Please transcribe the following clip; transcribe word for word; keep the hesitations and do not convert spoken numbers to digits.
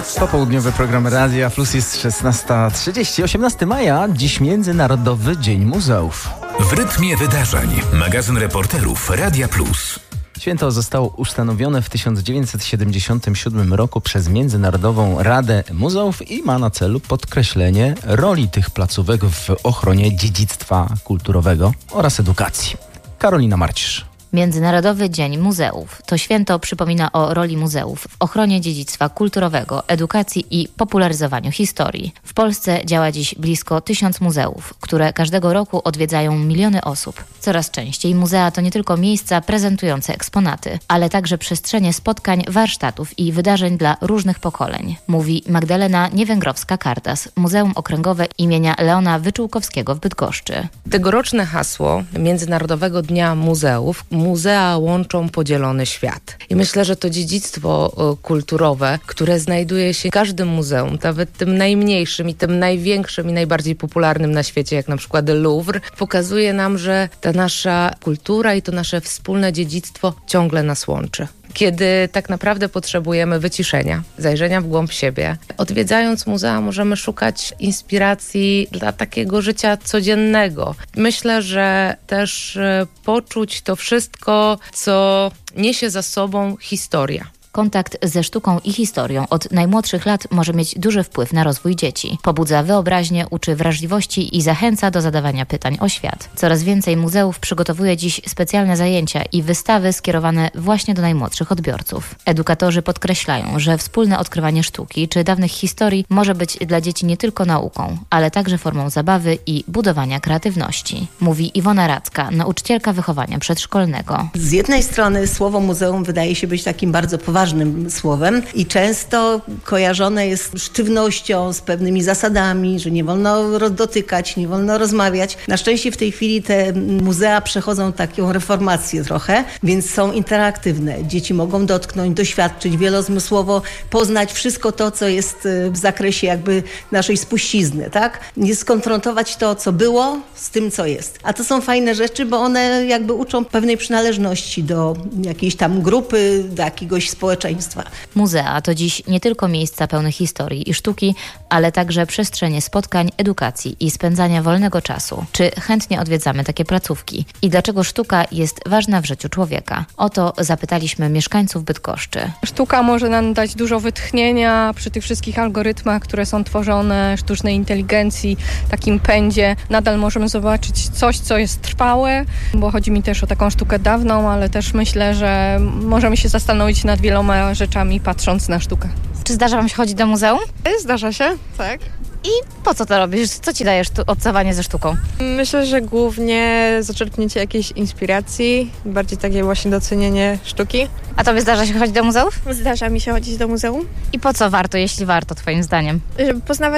Popołudniowy program Radia Plus, jest szesnasta trzydzieści, osiemnastego maja, dziś Międzynarodowy Dzień Muzeów. W rytmie wydarzeń. Magazyn reporterów Radia Plus. Święto zostało ustanowione w tysiąc dziewięćset siedemdziesiątym siódmym roku przez Międzynarodową Radę Muzeów i ma na celu podkreślenie roli tych placówek w ochronie dziedzictwa kulturowego oraz edukacji. Karolina Marcisz. Międzynarodowy Dzień Muzeów. To święto przypomina o roli muzeów w ochronie dziedzictwa kulturowego, edukacji i popularyzowaniu historii. W Polsce działa dziś blisko tysiąc muzeów, które każdego roku odwiedzają miliony osób. Coraz częściej muzea to nie tylko miejsca prezentujące eksponaty, ale także przestrzenie spotkań, warsztatów i wydarzeń dla różnych pokoleń, mówi Magdalena Niewęgrowska-Kardas, Muzeum Okręgowe imienia Leona Wyczółkowskiego w Bydgoszczy. Tegoroczne hasło Międzynarodowego Dnia Muzeów: muzea łączą podzielony świat. I myślę, że to dziedzictwo kulturowe, które znajduje się w każdym muzeum, nawet tym najmniejszym i tym największym i najbardziej popularnym na świecie, jak na przykład Louvre, pokazuje nam, że ta nasza kultura i to nasze wspólne dziedzictwo ciągle nas łączy. Kiedy tak naprawdę potrzebujemy wyciszenia, zajrzenia w głąb siebie. Odwiedzając muzea możemy szukać inspiracji dla takiego życia codziennego. Myślę, że też poczuć to wszystko, co niesie za sobą historia. Kontakt ze sztuką i historią od najmłodszych lat może mieć duży wpływ na rozwój dzieci. Pobudza wyobraźnię, uczy wrażliwości i zachęca do zadawania pytań o świat. Coraz więcej muzeów przygotowuje dziś specjalne zajęcia i wystawy skierowane właśnie do najmłodszych odbiorców. Edukatorzy podkreślają, że wspólne odkrywanie sztuki czy dawnych historii może być dla dzieci nie tylko nauką, ale także formą zabawy i budowania kreatywności. Mówi Iwona Radzka, nauczycielka wychowania przedszkolnego. Z jednej strony słowo muzeum wydaje się być takim bardzo poważnym ważnym słowem i często kojarzone jest sztywnością, z pewnymi zasadami, że nie wolno dotykać, nie wolno rozmawiać. Na szczęście w tej chwili te muzea przechodzą taką reformację trochę, więc są interaktywne. Dzieci mogą dotknąć, doświadczyć wielozmysłowo, poznać wszystko to, co jest w zakresie jakby naszej spuścizny, tak? Nie skonfrontować to, co było, z tym, co jest. A to są fajne rzeczy, bo one jakby uczą pewnej przynależności do jakiejś tam grupy, do jakiegoś społeczeństwa. Muzea to dziś nie tylko miejsca pełne historii i sztuki, ale także przestrzenie spotkań, edukacji i spędzania wolnego czasu. Czy chętnie odwiedzamy takie placówki? I dlaczego sztuka jest ważna w życiu człowieka? O to zapytaliśmy mieszkańców Bydgoszczy. Sztuka może nam dać dużo wytchnienia przy tych wszystkich algorytmach, które są tworzone, sztucznej inteligencji, takim pędzie. Nadal możemy zobaczyć coś, co jest trwałe, bo chodzi mi też o taką sztukę dawną, ale też myślę, że możemy się zastanowić nad wieloma rzeczami, patrząc na sztukę. Czy zdarza wam się chodzić do muzeum? Zdarza się, tak. I po co to robisz? Co ci daje sztu- obcowanie ze sztuką? Myślę, że głównie zaczerpnięcie jakiejś inspiracji, bardziej takie właśnie docenienie sztuki. A tobie zdarza się chodzić do muzeów? Zdarza mi się chodzić do muzeum. I po co warto, jeśli warto, twoim zdaniem? Żeby poznawać